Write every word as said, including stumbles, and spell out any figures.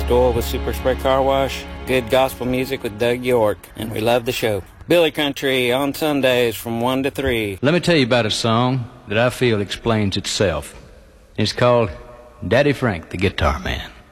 is Doyle with Super Spray Car Wash. Good gospel music with Doug York, and we love the show. Billy Country on Sundays from one to three. Let me tell you about a song that I feel explains itself. It's called Daddy Frank, the Guitar Man.